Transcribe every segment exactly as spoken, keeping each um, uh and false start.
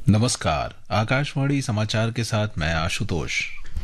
नमस्कार। आकाशवाणी समाचार के साथ मैं आशुतोष।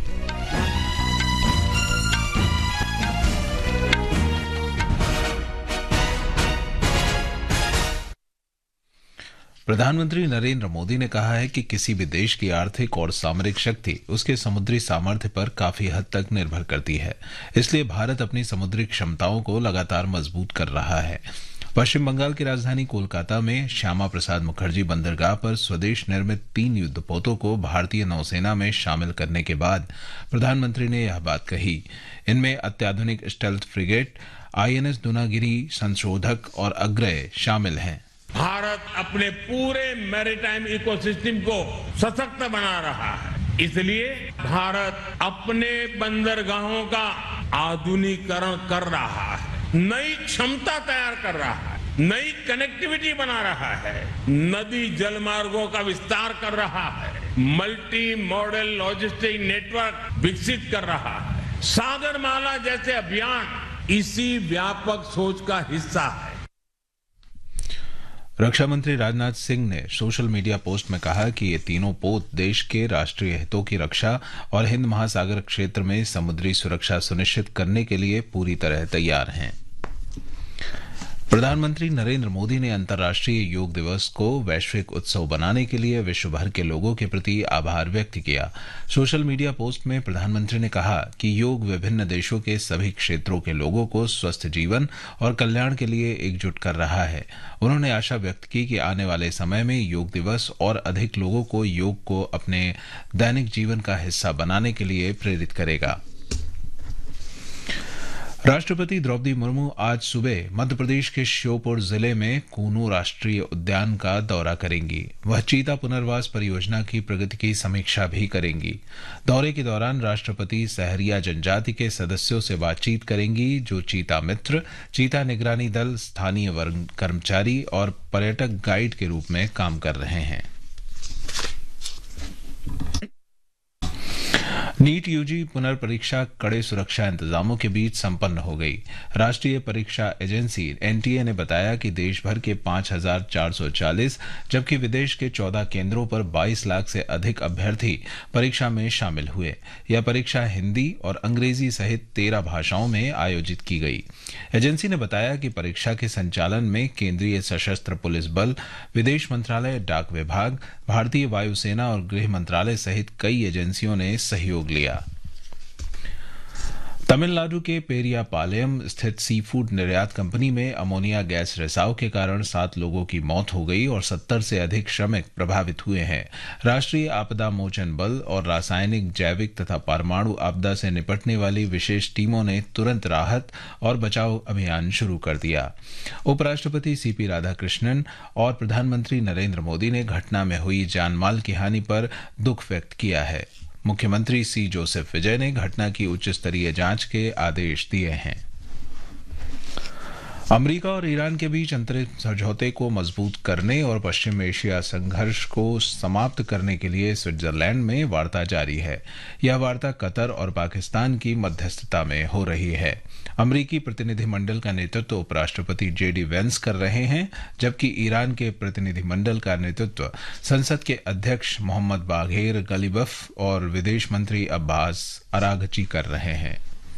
प्रधानमंत्री नरेंद्र मोदी ने कहा है कि किसी भी देश की आर्थिक और सामरिक शक्ति उसके समुद्री सामर्थ्य पर काफी हद तक निर्भर करती है। इसलिए भारत अपनी समुद्री क्षमताओं को लगातार मजबूत कर रहा है। पश्चिम बंगाल की राजधानी कोलकाता में श्यामा प्रसाद मुखर्जी बंदरगाह पर स्वदेश निर्मित तीन युद्धपोतों को भारतीय नौसेना में शामिल करने के बाद प्रधानमंत्री ने यह बात कही। इनमें अत्याधुनिक स्टेल्थ फ्रिगेट, आईएनएस दुनागिरी संशोधक और अग्रय शामिल हैं। भारत अपने पूरे मैरीटाइम इकोसिस्टम को सशक्त बना रहा है। इसलिए भारत अपने बंदरगाहों का आधुनिकीकरण कर रहा है, नई क्षमता तैयार कर रहा है, नई कनेक्टिविटी बना रहा है, नदी जलमार्गों का विस्तार कर रहा है, मल्टी मॉडल लॉजिस्टिक नेटवर्क विकसित कर रहा है। सागरमाला जैसे अभियान इसी व्यापक सोच का हिस्सा है। रक्षा मंत्री राजनाथ सिंह ने सोशल मीडिया पोस्ट में कहा कि ये तीनों पोत देश के राष्ट्रीय हितों की रक्षा और हिंद महासागर क्षेत्र में समुद्री सुरक्षा सुनिश्चित करने के लिए पूरी तरह तैयार हैं। प्रधानमंत्री नरेंद्र मोदी ने अंतर्राष्ट्रीय योग दिवस को वैश्विक उत्सव बनाने के लिए विश्व भर के लोगों के प्रति आभार व्यक्त किया। सोशल मीडिया पोस्ट में प्रधानमंत्री ने कहा कि योग विभिन्न देशों के सभी क्षेत्रों के लोगों को स्वस्थ जीवन और कल्याण के लिए एकजुट कर रहा है। उन्होंने आशा व्यक्त की कि आने वाले समय में योग दिवस और अधिक लोगों को योग को अपने दैनिक जीवन का हिस्सा बनाने के लिए प्रेरित करेगा। राष्ट्रपति द्रौपदी मुर्मू आज सुबह मध्य प्रदेश के श्योपुर जिले में कूनू राष्ट्रीय उद्यान का दौरा करेंगी। वह चीता पुनर्वास परियोजना की प्रगति की समीक्षा भी करेंगी। दौरे के दौरान राष्ट्रपति सहरिया जनजाति के सदस्यों से बातचीत करेंगी, जो चीता मित्र, चीता निगरानी दल, स्थानीय कर्मचारी और पर्यटक गाइड के रूप में काम कर रहे हैं। नीट यूजी पुनर्परीक्षा कड़े सुरक्षा इंतजामों के बीच संपन्न हो गई। राष्ट्रीय परीक्षा एजेंसी एनटीए ने बताया कि देश भर के पांच हजार चार सौ चालीस जबकि विदेश के चौदह केंद्रों पर बाईस लाख से अधिक अभ्यर्थी परीक्षा में शामिल हुए। यह परीक्षा हिंदी और अंग्रेजी सहित तेरह भाषाओं में आयोजित की गई। एजेंसी ने बताया कि परीक्षा के संचालन में केंद्रीय सशस्त्र पुलिस बल, विदेश मंत्रालय, डाक विभाग, भारतीय वायुसेना और गृह मंत्रालय सहित कई एजेंसियों ने सहयोग लिया। तमिलनाडु के पेरियापालयम स्थित सी फूड निर्यात कंपनी में अमोनिया गैस रिसाव के कारण सात लोगों की मौत हो गई और सत्तर से अधिक श्रमिक प्रभावित हुए हैं। राष्ट्रीय आपदा मोचन बल और रासायनिक, जैविक तथा परमाणु आपदा से निपटने वाली विशेष टीमों ने तुरंत राहत और बचाव अभियान शुरू कर दिया। उपराष्ट्रपति सीपी राधाकृष्णन और प्रधानमंत्री नरेंद्र मोदी ने घटना में हुई जानमाल की हानि पर दुख व्यक्त किया है। मुख्यमंत्री सी जोसेफ विजय ने घटना की उच्च स्तरीय जांच के आदेश दिए हैं। अमेरिका और ईरान के बीच अंतरिम समझौते को मजबूत करने और पश्चिम एशिया संघर्ष को समाप्त करने के लिए स्विट्जरलैंड में वार्ता जारी है। यह वार्ता कतर और पाकिस्तान की मध्यस्थता में हो रही है। अमेरिकी प्रतिनिधिमंडल का नेतृत्व उपराष्ट्रपति जेडी वेंस कर रहे हैं, जबकि ईरान के प्रतिनिधिमंडल का नेतृत्व संसद के अध्यक्ष मोहम्मद बाघेर गलीबफ और विदेश मंत्री अब्बास अराघची कर रहे हैं।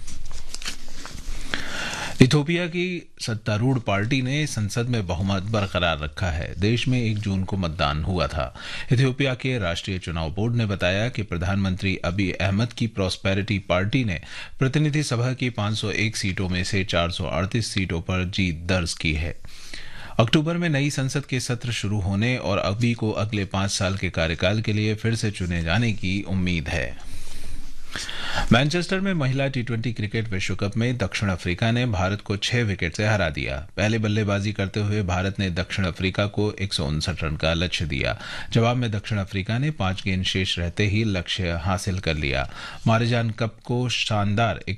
इथियोपिया की सत्तारूढ़ पार्टी ने संसद में बहुमत बरकरार रखा है। देश में एक जून को मतदान हुआ था। इथियोपिया के राष्ट्रीय चुनाव बोर्ड ने बताया कि प्रधानमंत्री अबी अहमद की प्रॉस्पेरिटी पार्टी ने प्रतिनिधि सभा की पांच सौ एक सीटों में से चार सौ अड़तीस सीटों पर जीत दर्ज की है। अक्टूबर में नई संसद के सत्र शुरू होने और अबी को अगले पांच साल के कार्यकाल के लिए फिर से चुने जाने की उम्मीद है। मैनचेस्टर में महिला टी ट्वेंटी क्रिकेट विश्व कप में दक्षिण अफ्रीका ने भारत को छह विकेट से हरा दिया। पहले बल्लेबाजी करते हुए भारत ने दक्षिण अफ्रीका को एक सौ उनसठ रन का लक्ष्य दिया। जवाब में दक्षिण अफ्रीका ने पांच गेंद शेष रहते ही लक्ष्य हासिल कर लिया। मारिजान कप को शानदार